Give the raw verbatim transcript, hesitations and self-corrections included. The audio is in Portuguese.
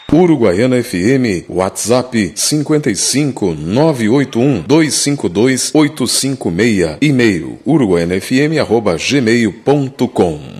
Uruguaiana F M, WhatsApp cinquenta e cinco, nove oito um, dois cinco dois, oito cinco seis, e-mail uruguaianafm arroba gmail ponto com.